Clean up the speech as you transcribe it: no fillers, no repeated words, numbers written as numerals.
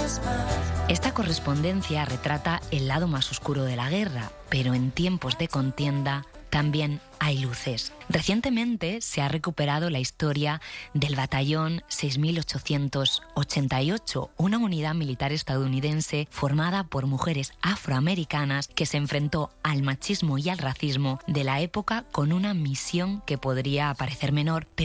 Esta correspondencia retrata el lado más oscuro de la guerra, pero en tiempos de contienda también hay luces. Recientemente se ha recuperado la historia del Batallón 6888, una unidad militar estadounidense formada por mujeres afroamericanas que se enfrentó al machismo y al racismo de la época con una misión que podría parecer menor, pero